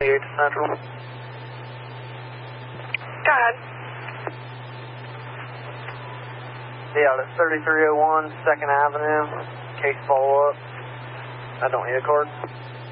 28 to Central. Go ahead. Yeah, that's 3301 2nd Avenue. Case follow-up. I don't need a card.